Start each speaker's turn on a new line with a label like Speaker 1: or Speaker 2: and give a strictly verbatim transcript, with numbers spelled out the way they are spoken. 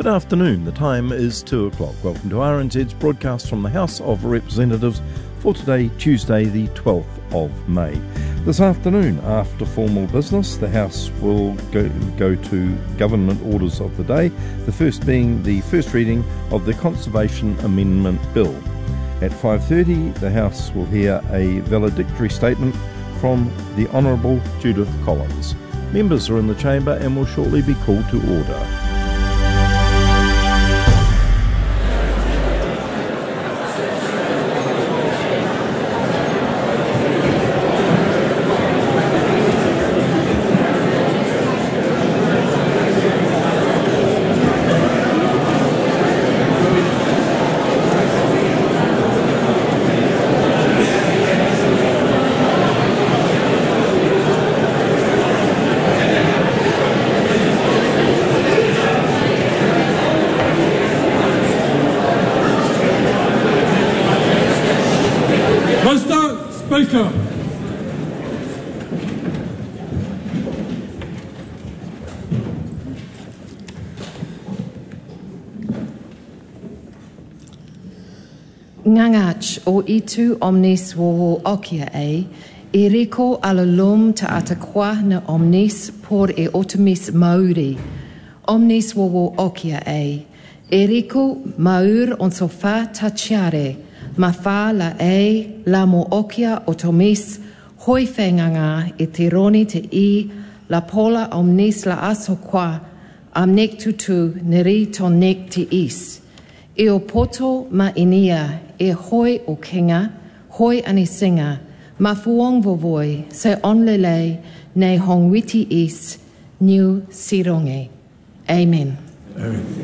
Speaker 1: Good afternoon, the time is two o'clock. Welcome to R N Z's broadcast from the House of Representatives for today, Tuesday the twelfth of May. This afternoon, after formal business, the House will go, go to government orders of the day, the first being the first reading of the Conservation Amendment Bill. At five thirty, the House will hear a valedictory statement from the Honourable Judith Collins. Members are in the chamber and will shortly be called to order.
Speaker 2: Speaker.
Speaker 3: Ngangach o itu omnis wo okia e, e reko alalum ta atakwa na omnis por e otomis mauri. Omnis wo wo okia e, e reko maur on sofa ta chiare, ma fa la e la mo okia otomis, hoi fenganga e te roni te i, la pola omnis la aso qua, am nek tutu neri ton nek te is. E o poto ma inia, e hoi o kinga, hoi anisinga, ma fuong vovoi, se onlele, ne hongwiti is, new sironge. Amen.
Speaker 2: Amen.